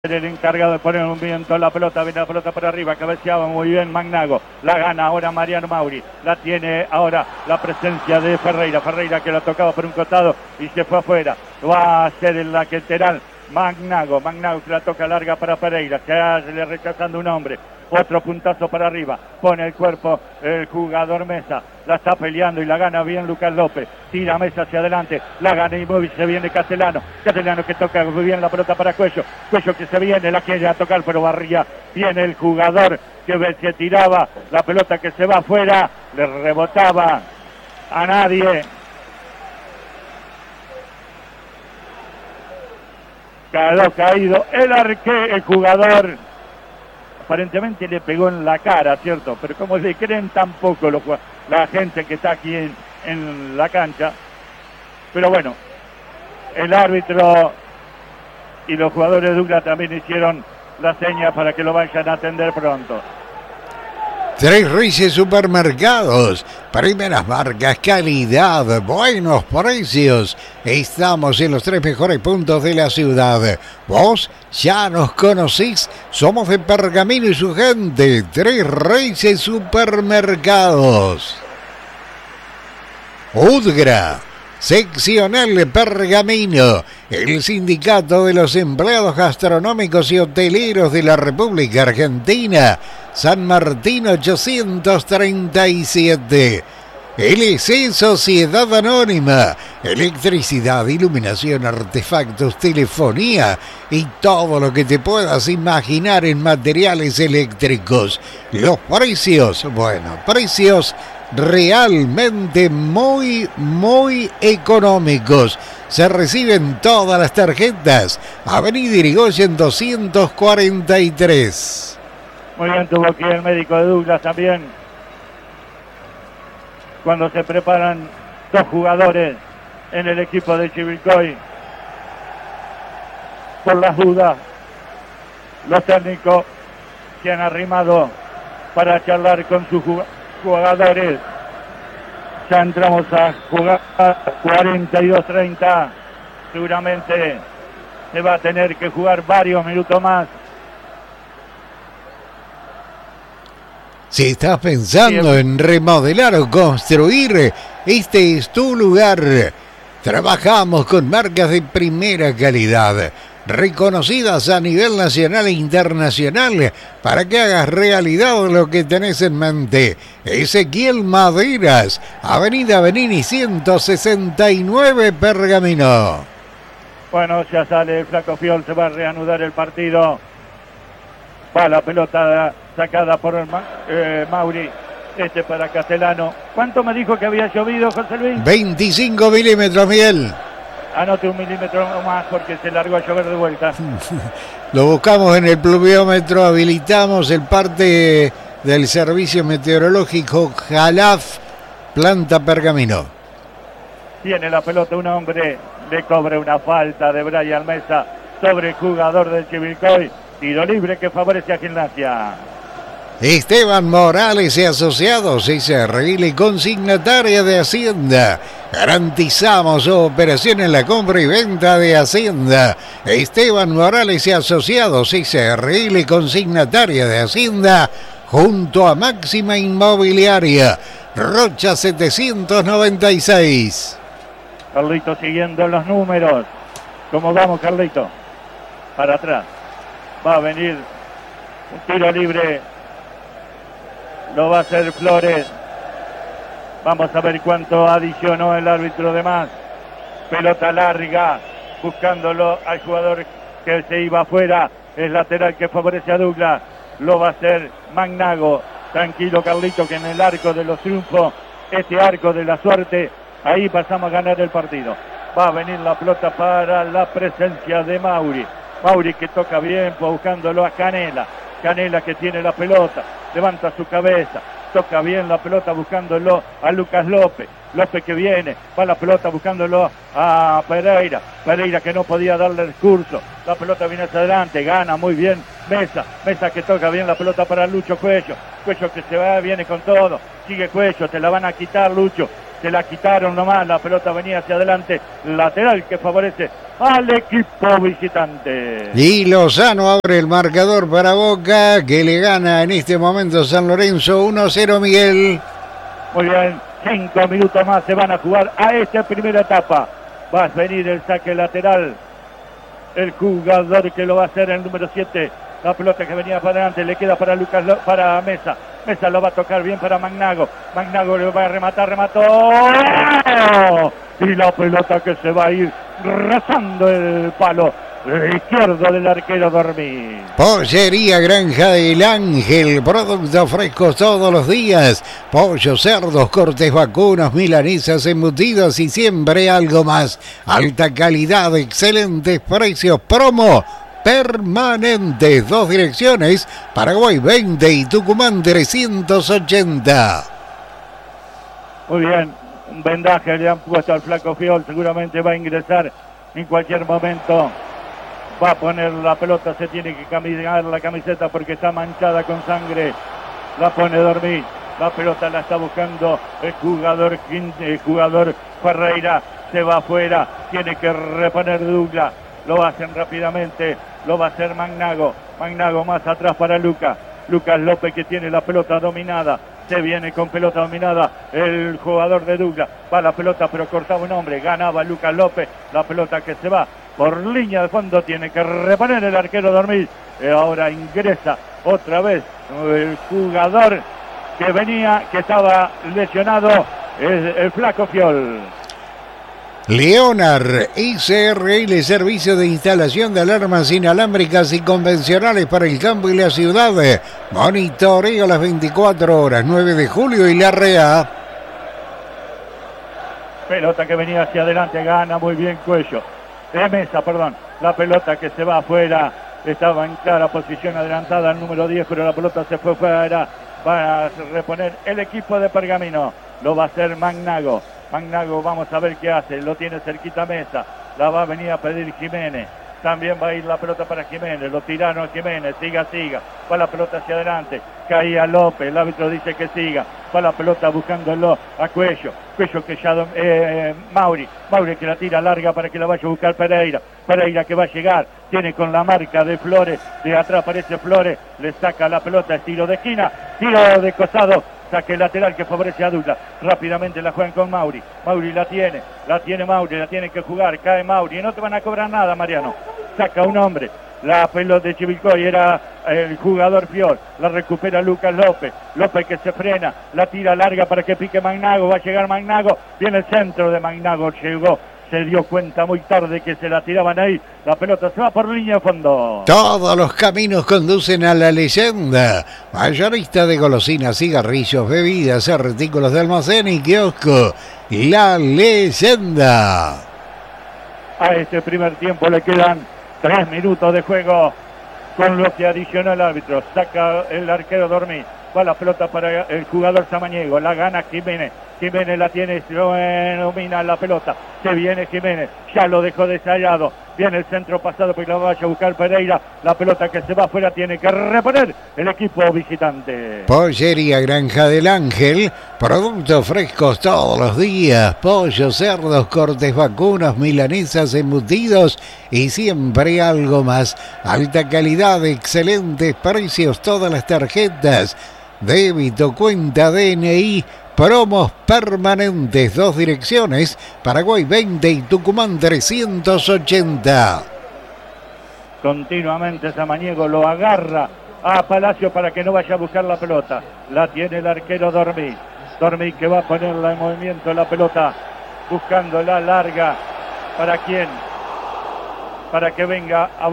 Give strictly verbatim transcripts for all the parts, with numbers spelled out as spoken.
el encargado de poner un viento la pelota, viene la pelota para arriba, cabeceaba muy bien Magnago, la gana ahora Mariano Mauri, la tiene ahora la presencia de Ferreira, Ferreira que la tocaba por un costado y se fue afuera, va a ser en la lateral Magnago, Magnago que la toca larga para Pereira, que le rechazando un hombre, otro puntazo para arriba, pone el cuerpo el jugador Mesa, la está peleando y la gana bien Lucas López, tira Mesa hacia adelante, la gana Inmóvil, se viene Castellano, Castellano que toca muy bien la pelota para Cuello, Cuello que se viene, la quiere a tocar pero barría, viene el jugador que se tiraba, la pelota que se va afuera, le rebotaba a nadie. Quedó caído el arque, el jugador aparentemente le pegó en la cara, ¿cierto? Pero como le creen tampoco los, la gente que está aquí en, en la cancha. Pero bueno, el árbitro y los jugadores de Douglas también hicieron la seña para que lo vayan a atender pronto. Tres Reyes Supermercados, primeras marcas, calidad, buenos precios. Estamos en los tres mejores puntos de la ciudad. Vos ya nos conocís, somos de Pergamino y su gente. Tres Reyes Supermercados. Udgra, seccional de Pergamino, el sindicato de los empleados gastronómicos y hoteleros de la República Argentina, San Martín ochocientos treinta y siete. L C Sociedad Anónima, electricidad, iluminación, artefactos, telefonía y todo lo que te puedas imaginar en materiales eléctricos. Los precios, bueno, precios realmente muy, muy económicos. Se reciben todas las tarjetas. Avenida Irigoyen doscientos cuarenta y tres. Muy bien, tuvo aquí el médico de Douglas también. Cuando se preparan dos jugadores en el equipo de Chivilcoy. Por las dudas, los técnicos que han arrimado para charlar con sus jugadores. Ya entramos a jugar cuarenta y dos treinta. Seguramente se va a tener que jugar varios minutos más. Si estás pensando en remodelar o construir, este es tu lugar. Trabajamos con marcas de primera calidad, reconocidas a nivel nacional e internacional, para que hagas realidad lo que tenés en mente. Ezequiel Maderas, Avenida Benini ciento sesenta y nueve, Pergamino. Bueno, ya sale el Flaco Fiol, se va a reanudar el partido. Va la pelota sacada por el Ma, eh, Mauri, este para Castellano. ¿Cuánto me dijo que había llovido, José Luis? veinticinco milímetros, Miguel. Anote un milímetro más porque se largó a llover de vuelta. Lo buscamos en el pluviómetro, habilitamos el parte del servicio meteorológico Jalaf, planta Pergamino. Tiene la pelota un hombre, le cobra una falta de Brian Mesa sobre el jugador del Chivilcoy. Tiro libre que favorece a Gimnasia. Esteban Morales y Asociados, S R L consignataria de Hacienda. Garantizamos su operación en la compra y venta de Hacienda. Esteban Morales y Asociados, S R L consignataria de Hacienda, junto a Máxima Inmobiliaria, Rocha setecientos noventa y seis. Carlito siguiendo los números. ¿Cómo vamos, Carlito? Para atrás. Va a venir un tiro libre. Lo va a hacer Flores. Vamos a ver cuánto adicionó el árbitro de más. Pelota larga. Buscándolo al jugador que se iba afuera. Es lateral que favorece a Douglas. Lo va a hacer Magnago. Tranquilo, Carlito, que en el arco de los triunfos, este arco de la suerte, ahí pasamos a ganar el partido. Va a venir la pelota para la presencia de Mauri. Mauri que toca bien, pues buscándolo a Canela. Canela que tiene la pelota, levanta su cabeza, toca bien la pelota buscándolo a Lucas López. López que viene, va la pelota buscándolo a Pereira. Pereira que no podía darle el curso. La pelota viene hacia adelante, gana muy bien Mesa. Mesa que toca bien la pelota para Lucho Cuello. Cuello que se va, viene con todo. Sigue Cuello, te la van a quitar Lucho. se la quitaron nomás, la pelota venía hacia adelante, lateral que favorece al equipo visitante. Y Lozano abre el marcador para Boca, que le gana en este momento San Lorenzo uno cero, Miguel. Muy bien, cinco minutos más se van a jugar a esta primera etapa. Va a venir el saque lateral, el jugador que lo va a hacer el número siete. La pelota que venía para adelante le queda para Lucas, para Mesa. Mesa lo va a tocar bien para Magnago. Magnago le va a rematar, remató. Y la pelota que se va a ir rozando el palo izquierdo del arquero Dormí. Pollería Granja del Ángel, productos frescos todos los días. Pollos, cerdos, cortes vacunos, milanesas, embutidos y siempre algo más. Alta calidad, excelentes precios, promo permanentes, dos direcciones, Paraguay veinte y Tucumán trescientos ochenta. Muy bien, un vendaje le han puesto al flaco Fiol, seguramente va a ingresar en cualquier momento, va a poner la pelota, se tiene que cambiar la camiseta porque está manchada con sangre, la pone Dormí, la pelota la está buscando el jugador, el jugador Ferreira, se va afuera, tiene que reponer Douglas, lo hacen rápidamente, lo va a hacer Magnago, Magnago más atrás para Lucas, Lucas López que tiene la pelota dominada, se viene con pelota dominada el jugador de Douglas, va la pelota pero cortaba un hombre, ganaba Lucas López, la pelota que se va por línea de fondo, tiene que reponer el arquero Dormir, y ahora ingresa otra vez el jugador que venía, que estaba lesionado, es el flaco Fiol. Leonard, I C R L, servicio de instalación de alarmas inalámbricas y convencionales para el campo y la ciudad. Monitoreo las veinticuatro horas, nueve de julio y Larrea. Pelota que venía hacia adelante, gana muy bien Cuello. De Mesa, perdón. La pelota que se va afuera, estaba en clara posición adelantada el número diez, pero la pelota se fue fuera. Va a reponer el equipo de Pergamino. Lo va a hacer Magnago. Magnago, vamos a ver qué hace, lo tiene cerquita Mesa, la va a venir a pedir Jiménez, también va a ir la pelota para Jiménez, lo tiraron a Jiménez, siga, siga, va la pelota hacia adelante, caía López, el árbitro dice que siga, va la pelota buscándolo a Cuello, Cuello que ya, eh, Mauri, Mauri que la tira larga para que la vaya a buscar Pereira, Pereira que va a llegar, tiene con la marca de Flores, de atrás aparece Flores, le saca la pelota, tiro de esquina, tiro de costado, saque lateral que favorece a Douglas, rápidamente la juegan con Mauri, Mauri la tiene, la tiene Mauri, la tiene que jugar, cae Mauri, y no te van a cobrar nada Mariano, saca un hombre, la pelota de Chivilcoy era el jugador Fiol, la recupera Lucas López, López que se frena, la tira larga para que pique Magnago, va a llegar Magnago, viene el centro de Magnago, llegó, se dio cuenta muy tarde que se la tiraban ahí, la pelota se va por línea de fondo. Todos los caminos conducen a la leyenda, mayorista de golosinas, cigarrillos, bebidas, artículos de almacén y kiosco, la leyenda. A este primer tiempo le quedan tres minutos de juego, con lo que adicionó el árbitro, saca el arquero Dormí, va la pelota para el jugador Samaniego, la gana Jiménez, Jiménez la tiene, domina la pelota, se viene Jiménez, ya lo dejó desayado, viene el centro pasado porque la vaya a buscar Pereira, la pelota que se va afuera tiene que reponer el equipo visitante. Pollería Granja del Ángel, productos frescos todos los días, pollos, cerdos, cortes vacunos, milanesas, embutidos y siempre algo más. Alta calidad, excelentes precios, todas las tarjetas, débito, cuenta, D N I, promos permanentes, dos direcciones, Paraguay veinte y Tucumán trescientos ochenta. Continuamente Samaniego lo agarra a Palacio para que no vaya a buscar la pelota. La tiene el arquero Dormí. Dormí que va a ponerla en movimiento la pelota, buscándola larga. ¿Para quién? Para que venga a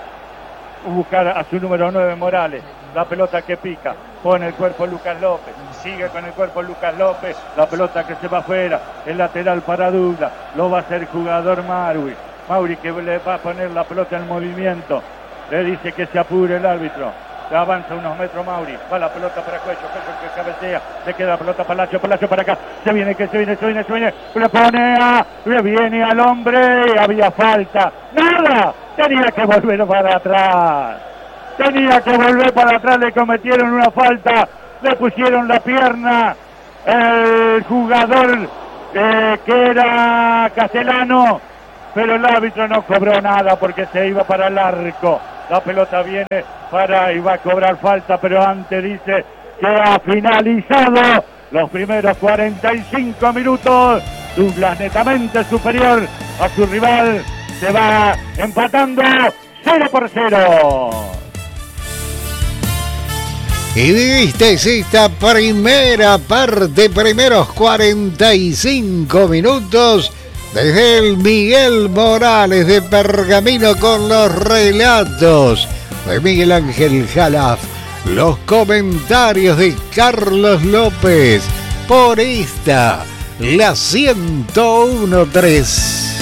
buscar a su número nueve Morales. La pelota que pica, pone el cuerpo Lucas López, sigue con el cuerpo Lucas López, la pelota que se va afuera, el lateral para Douglas, lo va a hacer jugador Mauri, Mauri que le va a poner la pelota en movimiento, le dice que se apure el árbitro, avanza unos metros Mauri, va la pelota para Cuello, Cuello que cabecea, le queda la pelota Palacio, Palacio para acá, se viene, que se viene, se viene, se viene, le pone a, le viene al hombre, había falta, nada, tenía que volver para atrás. Tenía que volver para atrás, le cometieron una falta, le pusieron la pierna, el jugador eh, que era Castellano, pero el árbitro no cobró nada porque se iba para el arco. La pelota viene para y va a cobrar falta, pero antes dice que ha finalizado los primeros cuarenta y cinco minutos. Douglas netamente superior a su rival, se va empatando cero por cero. Y viste esta primera parte, primeros cuarenta y cinco minutos, desde el Miguel Morales de Pergamino con los relatos de Miguel Ángel Jalaf, los comentarios de Carlos López, por esta, la ciento uno punto tres.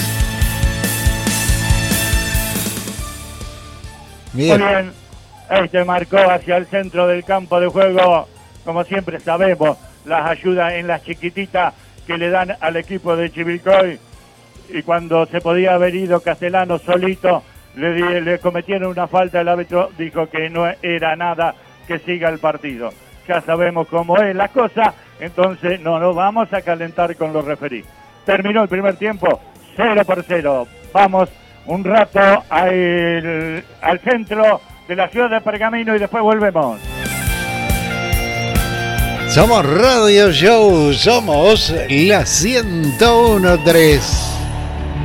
Bien. Muy bien, este marcó hacia el centro del campo de juego, como siempre sabemos, las ayudas en las chiquititas que le dan al equipo de Chivilcoy, y cuando se podía haber ido Castellano solito, le, le cometieron una falta, el árbitro dijo que no era nada, que siga el partido. Ya sabemos cómo es la cosa, entonces no nos vamos a calentar con los referís. Terminó el primer tiempo, cero por cero. Vamos un rato al, al centro de la ciudad de Pergamino y después volvemos. Somos Radio Show, somos la ciento uno punto tres.